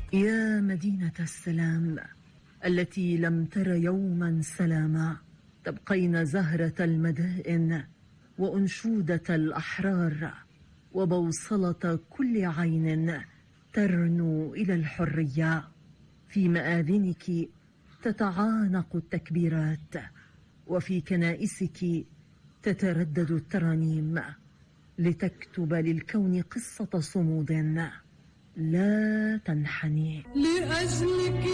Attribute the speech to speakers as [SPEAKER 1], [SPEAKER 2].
[SPEAKER 1] يا مدينة السلام التي لم تر يوما سلاما، تبقين زهرة المدائن وأنشودة الأحرار وبوصلة كل عين ترنو إلى الحرية. في مآذنك تتعانق التكبيرات، وفي كنائسك تتردد الترانيم لتكتب للكون قصة صمود لا تنحني.
[SPEAKER 2] لأجلك